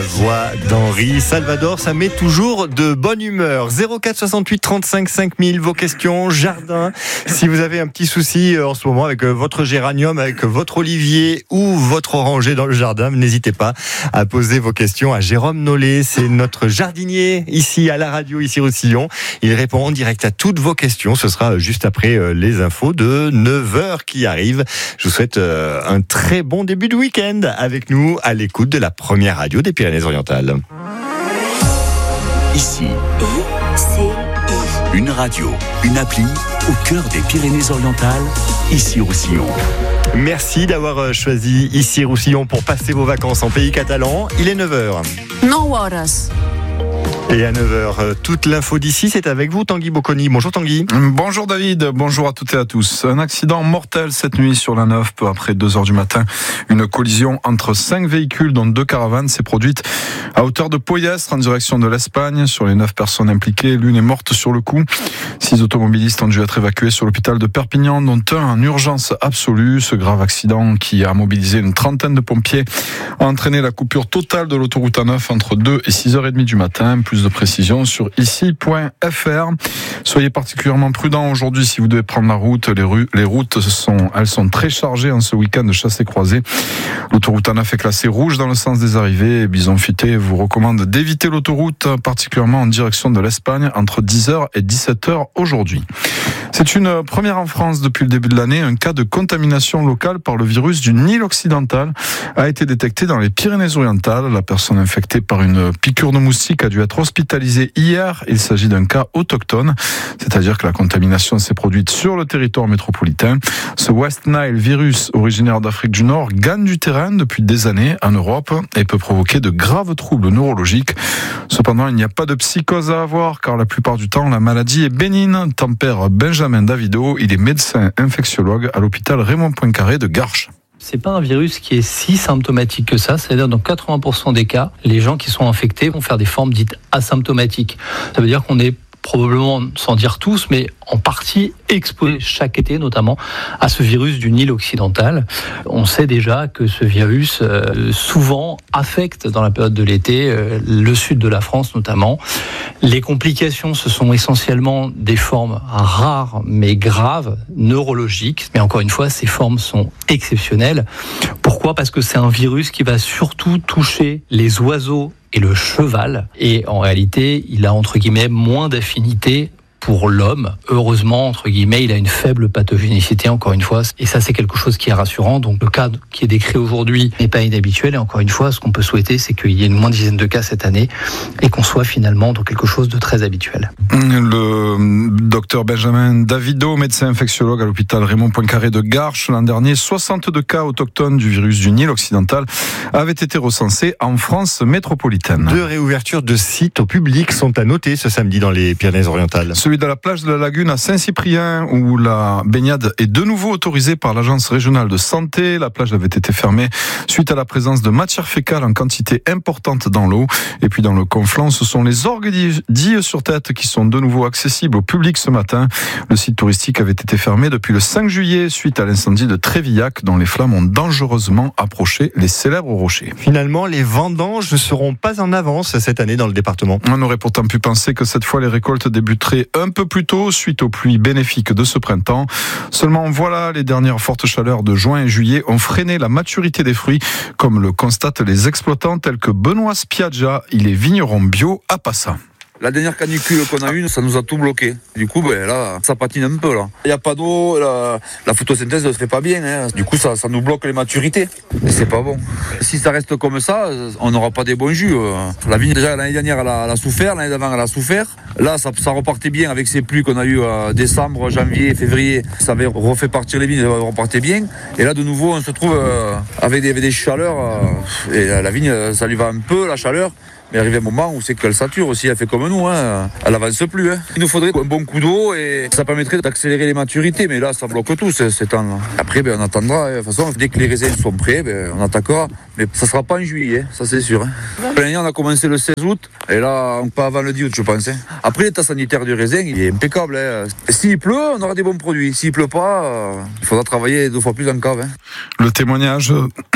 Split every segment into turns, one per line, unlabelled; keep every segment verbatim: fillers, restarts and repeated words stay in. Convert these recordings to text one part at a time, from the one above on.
Voix d'Henri Salvador, ça met toujours de bonne humeur. zéro quatre soixante-huit trente-cinq cinq mille, vos questions, jardin. Si vous avez un petit souci en ce moment avec votre géranium, avec votre olivier ou votre oranger dans le jardin, n'hésitez pas à poser vos questions à Jérôme Nollet. C'est notre jardinier ici à la radio, ici au Roussillon. Il répond en direct à toutes vos questions. Ce sera juste après les infos de neuf heures qui arrivent. Je vous souhaite un très bon début de week-end avec nous à l'écoute de la première radio des Pyrénées-Orientales.
Ici, une radio, une appli au cœur des Pyrénées-Orientales, ici Roussillon.
Merci d'avoir choisi ici Roussillon pour passer vos vacances en pays catalan. Il est neuf heures.
neuf horas.
Et à neuf heures, toute l'info d'ici, c'est avec vous, Tanguy Bocconi. Bonjour Tanguy.
Bonjour David, bonjour à toutes et à tous. Un accident mortel cette nuit sur la neuf, peu après deux heures du matin. Une collision entre cinq véhicules, dont deux caravanes, s'est produite à hauteur de Poyestre, en direction de l'Espagne. Sur les neuf personnes impliquées, l'une est morte sur le coup. Six automobilistes ont dû être évacués sur l'hôpital de Perpignan, dont un en urgence absolue. Ce grave accident, qui a mobilisé une trentaine de pompiers, a entraîné la coupure totale de l'autoroute A neuf entre deux et six heures trente du matin. Plus de précisions sur ici point f r. Soyez particulièrement prudents aujourd'hui si vous devez prendre la route. Les, rues, les routes sont, elles sont très chargées en ce week-end de chassé-croisé. L'autoroute A neuf est classée rouge dans le sens des arrivées. Bison Futé vous recommande d'éviter l'autoroute, particulièrement en direction de l'Espagne, entre dix heures et dix-sept heures aujourd'hui. C'est une première en France depuis le début de l'année. Un cas de contamination locale par le virus du Nil occidental a été détecté dans les Pyrénées-Orientales. La personne infectée par une piqûre de moustique a dû être hospitalisée hier. Il s'agit d'un cas autochtone, c'est-à-dire que la contamination s'est produite sur le territoire métropolitain. Ce West Nile virus, originaire d'Afrique du Nord, gagne du terrain depuis des années en Europe et peut provoquer de graves troubles neurologiques. Cependant, il n'y a pas de psychose à avoir, car la plupart du temps, la maladie est bénigne, tempère Benjamin Davido. Il est médecin infectiologue à l'hôpital Raymond Poincaré de Garches.
C'est pas un virus qui est si symptomatique que ça. C'est-à-dire, dans quatre-vingts pour cent des cas, les gens qui sont infectés vont faire des formes dites asymptomatiques. Ça veut dire qu'on est probablement, sans dire tous, mais en partie exposé chaque été, notamment, à ce virus du Nil occidental. On sait déjà que ce virus, euh, souvent, affecte, dans la période de l'été, euh, le sud de la France, notamment. Les complications, ce sont essentiellement des formes rares, mais graves, neurologiques. Mais encore une fois, ces formes sont exceptionnelles. Pourquoi ? Parce que c'est un virus qui va surtout toucher les oiseaux et le cheval. Et en réalité, il a, entre guillemets, moins d'affinité pour l'homme. Heureusement, entre guillemets, il a une faible pathogénicité, encore une fois. Et ça, c'est quelque chose qui est rassurant. Donc, le cas qui est décrit aujourd'hui n'est pas inhabituel. Et encore une fois, ce qu'on peut souhaiter, c'est qu'il y ait une moins dizaine de cas cette année et qu'on soit finalement dans quelque chose de très habituel.
Le docteur Benjamin Davido, médecin infectiologue à l'hôpital Raymond Poincaré de Garches, l'an dernier, soixante-deux cas autochtones du virus du Nil occidental avaient été recensés en France métropolitaine.
Deux réouvertures de sites au public sont à noter ce samedi dans les Pyrénées-Orientales.
Celui de la plage de la Lagune à Saint-Cyprien, où la baignade est de nouveau autorisée par l'Agence régionale de santé. La plage avait été fermée suite à la présence de matière fécale en quantité importante dans l'eau. Et puis dans le Conflent, ce sont les orgues d'Ille-sur-Tête qui sont de nouveau accessibles au public ce matin. Le site touristique avait été fermé depuis le cinq juillet suite à l'incendie de Trévillac, dont les flammes ont dangereusement approché les célèbres rochers.
Finalement, les vendanges ne seront pas en avance cette année dans le département.
On aurait pourtant pu penser que cette fois les récoltes débuteraient un peu plus tôt suite aux pluies bénéfiques de ce printemps. Seulement voilà, les dernières fortes chaleurs de juin et juillet ont freiné la maturité des fruits, comme le constatent les exploitants tels que Benoît Spiaggia. Il est vigneron bio à Passa.
La dernière canicule qu'on a eue, ça nous a tout bloqué. Du coup, ben, là, ça patine un peu. Là. Il n'y a pas d'eau, la, la photosynthèse ne se fait pas bien. Hein. Du coup, ça, ça nous bloque les maturités. Et c'est pas bon. Si ça reste comme ça, on n'aura pas des bons jus. La vigne, déjà, l'année dernière, elle a, elle a souffert. L'année d'avant, elle a souffert. Là, ça, ça repartait bien avec ces pluies qu'on a eues en décembre, janvier, février. Ça avait refait partir les vignes, ça repartait bien. Et là, de nouveau, on se trouve euh, avec, des, avec des chaleurs. Euh, et la, la vigne, ça lui va un peu, la chaleur. Mais arrive un moment où c'est qu'elle sature aussi, elle fait comme nous, hein. Elle avance plus. Hein. Il nous faudrait un bon coup d'eau et ça permettrait d'accélérer les maturités, mais là ça bloque tout ces temps-là. Après ben, on attendra, hein. De toute façon dès que les raisins sont prêts, ben, on attaquera. Mais ça sera pas en juillet, ça c'est sûr. L'année on a commencé le seize août, et là, pas avant le dix août, je pense. Après, l'état sanitaire du raisin, il est impeccable. Hein. S'il pleut, on aura des bons produits. S'il pleut pas, euh, il faudra travailler deux fois plus en cave. Hein.
Le témoignage,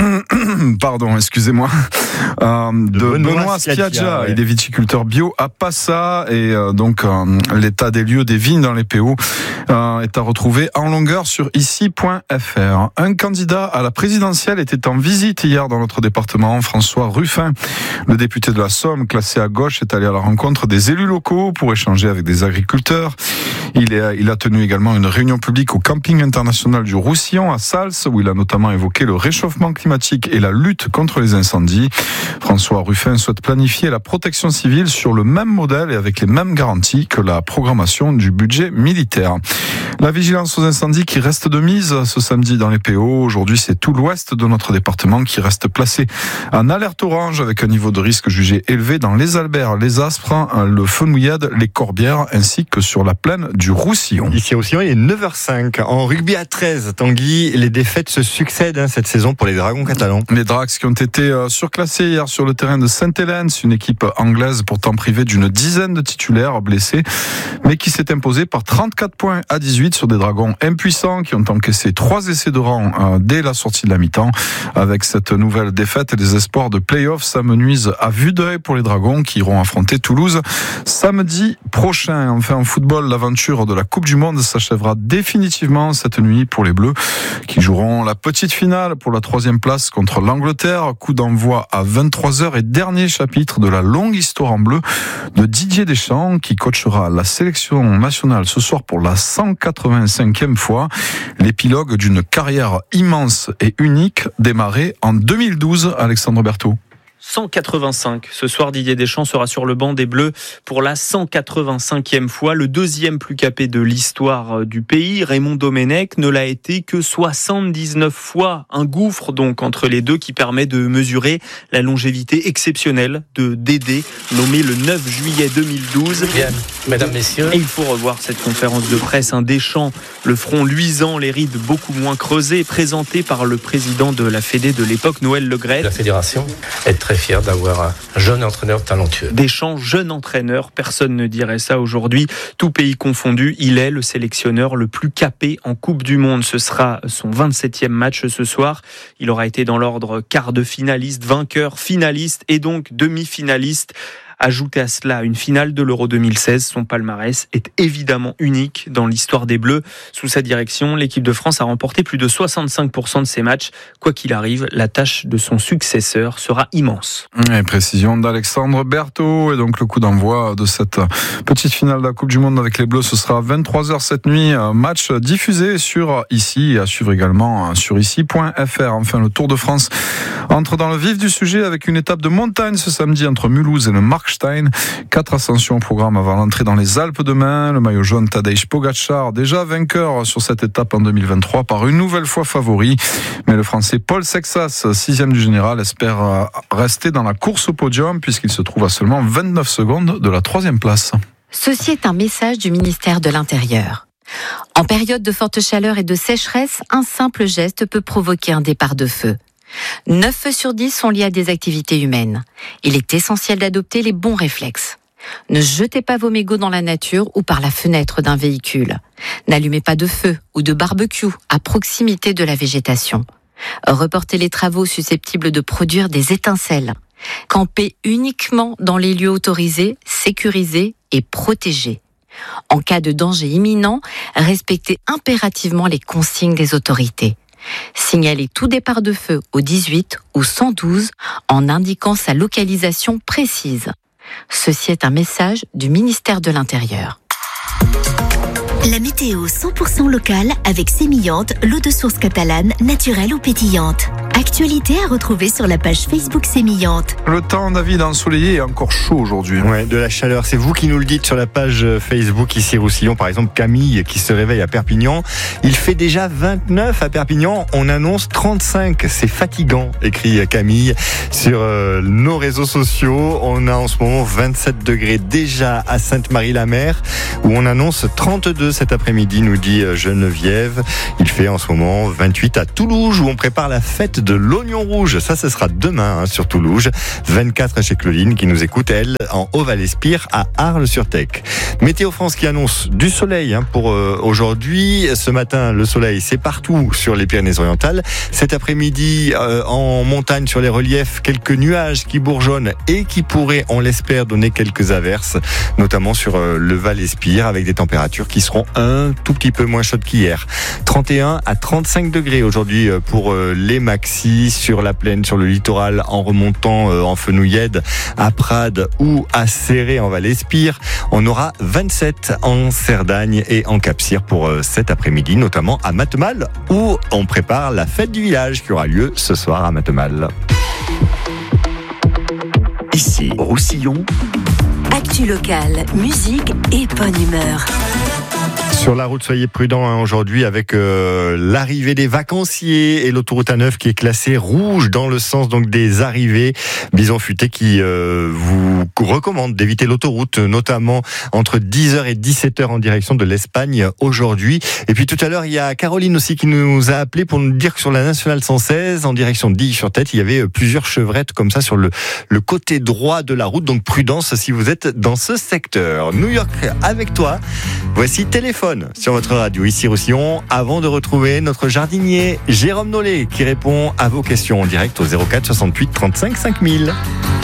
pardon, excusez-moi, euh, de, de Benoît, Benoît Schiaggia, ouais. Il est viticulteur bio à Passa, et euh, donc euh, l'état des lieux des vignes dans les P O euh, est à retrouver en longueur sur ici point f r. Un candidat à la présidentielle était en visite hier dans notre département, François Ruffin. Le député de la Somme, classé à gauche, est allé à la rencontre des élus locaux pour échanger avec des agriculteurs. Il, est, il a tenu également une réunion publique au camping international du Roussillon à Sals, où il a notamment évoqué le réchauffement climatique et la lutte contre les incendies. François Ruffin souhaite planifier la protection civile sur le même modèle et avec les mêmes garanties que la programmation du budget militaire. La vigilance aux incendies qui reste de mise ce samedi dans les P O. Aujourd'hui, c'est tout l'ouest de notre département qui reste placé en alerte orange avec un niveau de risque jugé élevé dans les Alberts, les Aspres, le Fenouillade, les Corbières ainsi que sur la plaine du Roussillon.
Ici au Roussillon, il est neuf heures cinq. En rugby à treize, Tanguy, les défaites se succèdent hein, cette saison pour les Dragons catalans.
Les Drags qui ont été surclassés hier sur le terrain de Sainte-Hélène, une équipe anglaise pourtant privée d'une dizaine de titulaires blessés, mais qui s'est imposée par trente-quatre points à dix-huit sur des Dragons impuissants qui ont encaissé trois essais de rang euh, dès la sortie de la mi-temps. Avec cette nouvelle défaite, les espoirs de play-off s'amenuisent à vue d'œil pour les Dragons qui iront affronter Toulouse samedi prochain. Enfin, en football, l'aventure de la Coupe du Monde s'achèvera définitivement cette nuit pour les Bleus qui joueront la petite finale pour la troisième place contre l'Angleterre. Coup d'envoi à vingt-trois heures et dernier chapitre de la longue histoire en bleu de Didier Deschamps qui coachera la sélection nationale ce soir pour la cent quatre-vingt-cinquième fois. L'épilogue d'une carrière immense et unique démarrée en deux mille douze. Alexandre Berthaud.
cent quatre-vingt-cinq. Ce soir, Didier Deschamps sera sur le banc des Bleus pour la cent quatre-vingt-cinquième fois. Le deuxième plus capé de l'histoire du pays, Raymond Domenech, ne l'a été que soixante-dix-neuf fois. Un gouffre donc entre les deux qui permet de mesurer la longévité exceptionnelle de Dédé, nommé le neuf juillet deux mille douze.
Bien, mesdames, messieurs.
Et il faut revoir cette conférence de presse. Un Deschamps, le front luisant, les rides beaucoup moins creusées, présenté par le président de la Fédé de l'époque, Noël Le Graët.
La fédération est très fier d'avoir un jeune entraîneur talentueux.
Deschamps, jeune entraîneur, personne ne dirait ça aujourd'hui. Tout pays confondu, il est le sélectionneur le plus capé en Coupe du Monde. Ce sera son vingt-septième match ce soir. Il aura été dans l'ordre quart de finaliste, vainqueur, finaliste et donc demi-finaliste. Ajoutez à cela une finale de l'Euro deux mille seize, son palmarès est évidemment unique dans l'histoire des Bleus. Sous sa direction, l'équipe de France a remporté plus de soixante-cinq pour cent de ses matchs. Quoi qu'il arrive, la tâche de son successeur sera immense.
Et précision d'Alexandre Berthaud. Et donc le coup d'envoi de cette petite finale de la Coupe du Monde avec les Bleus, ce sera à vingt-trois heures cette nuit. Match diffusé sur ici et à suivre également sur ici point f r. Enfin, le Tour de France entre dans le vif du sujet avec une étape de montagne ce samedi entre Mulhouse et le Markstein. Quatre ascensions au programme avant l'entrée dans les Alpes demain. Le maillot jaune Tadej Pogačar, déjà vainqueur sur cette étape en deux mille vingt-trois, par une nouvelle fois favori. Mais le Français Paul Sexas, sixième du général, espère rester dans la course au podium puisqu'il se trouve à seulement vingt-neuf secondes de la troisième place.
Ceci est un message du ministère de l'Intérieur. En période de forte chaleur et de sécheresse, un simple geste peut provoquer un départ de feu. neuf feux sur dix sont liés à des activités humaines. Il est essentiel d'adopter les bons réflexes. Ne jetez pas vos mégots dans la nature ou par la fenêtre d'un véhicule. N'allumez pas de feu ou de barbecue à proximité de la végétation. Reportez les travaux susceptibles de produire des étincelles. Campez uniquement dans les lieux autorisés, sécurisés et protégés. En cas de danger imminent, respectez impérativement les consignes des autorités. Signalez tout départ de feu au dix-huit ou cent douze en indiquant sa localisation précise. Ceci est un message du ministère de l'Intérieur.
La météo cent pour cent locale avec Sémillante, l'eau de source catalane, naturelle ou pétillante. Actualité à retrouver sur la page Facebook Sémillante.
Le temps, David, ensoleillé et encore chaud aujourd'hui.
Ouais, de la chaleur. C'est vous qui nous le dites sur la page Facebook ici Roussillon. Par exemple, Camille qui se réveille à Perpignan. Il fait déjà vingt-neuf à Perpignan. On annonce trente-cinq. C'est fatigant, écrit Camille sur euh, nos réseaux sociaux. On a en ce moment vingt-sept degrés déjà à Sainte-Marie-la-Mer où on annonce trente-deux cet après-midi, nous dit Geneviève. Il fait en ce moment vingt-huit à Toulouse où on prépare la fête de l'oignon rouge. Ça, ce sera demain hein, sur Toulouse. vingt-quatre chez Claudine qui nous écoute, elle, en Haut-Val-Espire à Arles-sur-Tech. Météo France qui annonce du soleil hein, pour euh, aujourd'hui. Ce matin, le soleil, c'est partout sur les Pyrénées-Orientales. Cet après-midi, euh, en montagne sur les reliefs, quelques nuages qui bourgeonnent et qui pourraient, on l'espère, donner quelques averses, notamment sur euh, le Val-Espire, avec des températures qui seront un tout petit peu moins chaudes qu'hier. trente et un à trente-cinq degrés aujourd'hui pour euh, les maxis sur la plaine, sur le littoral, en remontant euh, en Fenouillède, à Prades ou à Céré en Val-Espire. On aura vingt-sept en Cerdagne et en Cap-Cyr pour euh, cet après-midi, notamment à Matemal, où on prépare la fête du village qui aura lieu ce soir à Matemal.
Ici, Roussillon.
Actu locale, musique et bonne humeur.
Sur la route, soyez prudents hein, aujourd'hui avec euh, l'arrivée des vacanciers et l'autoroute A neuf qui est classée rouge dans le sens donc des arrivées. Bison Futé qui euh, vous recommande d'éviter l'autoroute, notamment entre dix heures et dix-sept heures en direction de l'Espagne aujourd'hui. Et puis tout à l'heure, il y a Caroline aussi qui nous a appelé pour nous dire que sur la nationale cent seize, en direction d'Illy-sur-Tête, il y avait plusieurs chevrettes comme ça sur le, le côté droit de la route. Donc prudence si vous êtes dans ce secteur. New York avec toi. Voici Téléphone sur votre radio, ici Roussillon, avant de retrouver notre jardinier Jérôme Nollet qui répond à vos questions en direct au zéro quatre soixante-huit trente-cinq cinq mille.